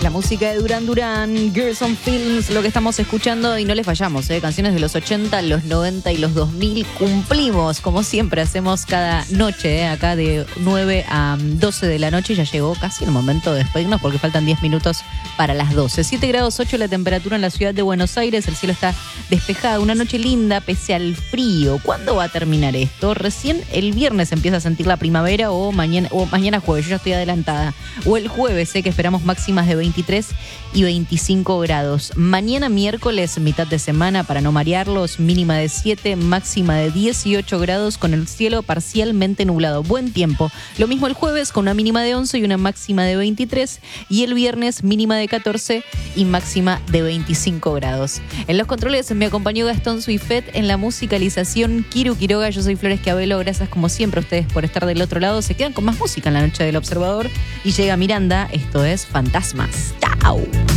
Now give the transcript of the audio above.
La música de Duran Duran, Girls on Films, lo que estamos escuchando y no le fallamos, canciones de los 80, los 90 y los 2000. Cumplimos, como siempre hacemos cada noche, acá de 9 a 12 de la noche. Ya llegó casi el momento de despedirnos porque faltan 10 minutos para las 12. 7 grados 8 la temperatura en la ciudad de Buenos Aires, el cielo está despejado, una noche linda pese al frío. ¿Cuándo va a terminar esto? Recién el viernes empieza a sentir la primavera o mañana jueves, yo ya estoy adelantada. O el jueves, que esperamos máximas de 23 y 25 grados. Mañana miércoles, mitad de semana, para no marearlos, mínima de 7, máxima de 18 grados con el cielo parcialmente nublado. Buen tiempo. Lo mismo el jueves con una mínima de 11 y una máxima de 23. Y el viernes mínima de 14 y máxima de 25 grados. En los controles me acompañó Gastón Suifet, en la musicalización Kiru Quiroga. Yo soy Flores Cabello. Gracias como siempre a ustedes por estar del otro lado. Se quedan con más música en la noche del Observador y llega Miranda. Esto es Fantasmas. ¡Chao!